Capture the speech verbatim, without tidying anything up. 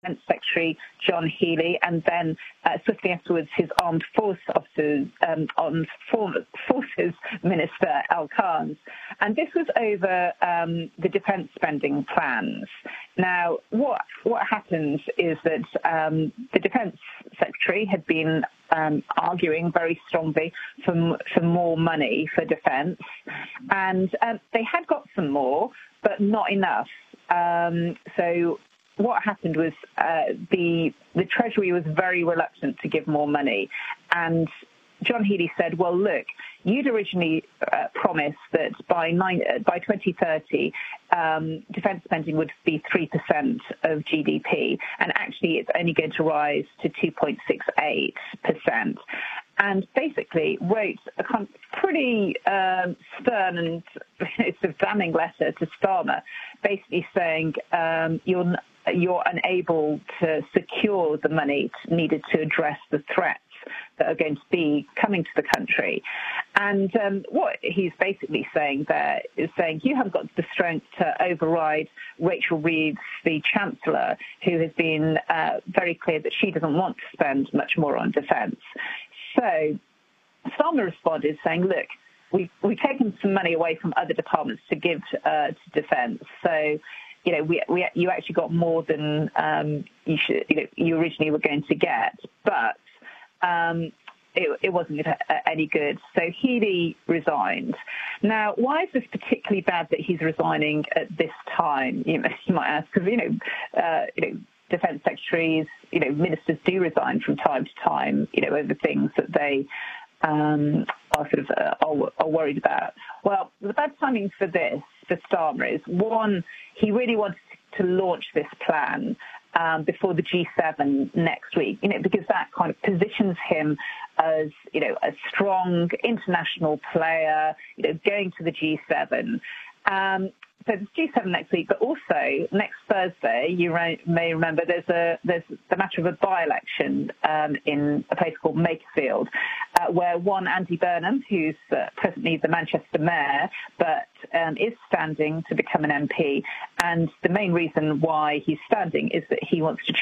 Defence Secretary John Healey, and then uh, swiftly afterwards his Armed Force Officers, um, Armed Forces Minister Al Khan. And this was over um, the defence spending plans. Now, what what happened is that um, the Defence Secretary had been um, arguing very strongly for, for more money for defence, and um, they had got some more, but not enough. Um, so what happened was uh, the the Treasury was very reluctant to give more money, and John Healey said, well, look, you'd originally uh, promised that by nine, uh, by twenty thirty, um, defence spending would be three percent of G D P, and actually it's only going to rise to two point six eight percent. And basically wrote a kind of pretty um, stern and sort of damning letter to Starmer, basically saying um, you're you're unable to secure the money needed to address the threats that are going to be coming to the country. And um, what he's basically saying there is saying you haven't got the strength to override Rachel Reeves, the Chancellor, who has been uh, very clear that she doesn't want to spend much more on defence. So Starmer responded saying, look, we've, we've taken some money away from other departments to give uh, to defence. So, you know, we, we you actually got more than um, you should, you know, you originally were going to get, but um, it, it wasn't any good. So Healey resigned. Now, why is this particularly bad that he's resigning at this time? You, know, you might ask, because you know, uh, you know. Defence secretaries, you know, ministers do resign from time to time, you know, over things that they um, are sort of uh, are, are worried about. Well, the bad timing for this, for Starmer, is one, he really wanted to launch this plan um, before the G seven next week, you know, because that kind of positions him as, you know, a strong international player, you know, going to the G seven. Um, So there's G seven next week, but also next Thursday, you may remember, there's a there's the matter of a by-election um, in a place called Makerfield, uh, where one Andy Burnham, who's uh, presently the Manchester mayor, but um, is standing to become an M P. And the main reason why he's standing is that he wants to